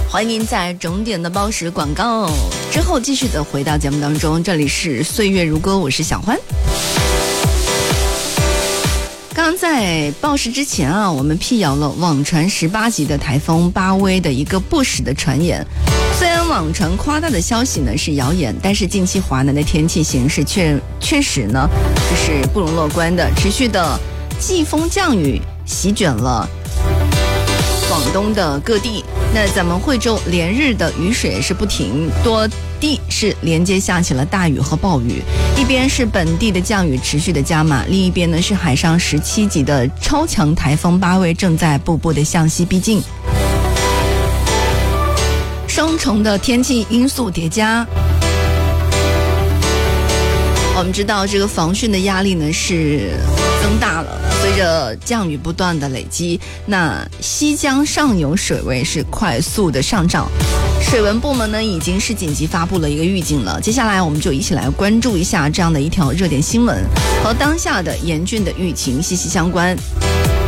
欢迎您在整点的报时广告之后继续的回到节目当中，这里是岁月如歌，我是小欢。刚刚在报时之前啊，我们辟谣了网传18级的台风巴威的一个不实的传言。虽然网传夸大的消息呢是谣言，但是近期华南的天气形势确实呢就是不容乐观的，持续的季风降雨席卷了广东的各地。那咱们惠州连日的雨水也是不停，多地是连接下起了大雨和暴雨，一边是本地的降雨持续的加码，另一边呢是海上17级的超强台风巴威正在步步的向西逼近，双重的天气因素叠加，我们知道这个防汛的压力呢是增大了，随着降雨不断的累积，那西江上游水位是快速的上涨，水文部门呢已经是紧急发布了一个预警了。接下来我们就一起来关注一下这样的一条热点新闻，和当下的严峻的疫情息息相关。